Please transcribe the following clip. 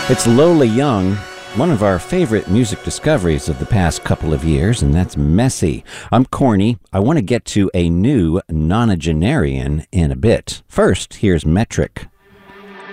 It's Lola Young, one of our favorite music discoveries of the past couple of years, and that's Messy. I'm Corny. I want to get to a new nonagenarian in a bit. First, here's Metric.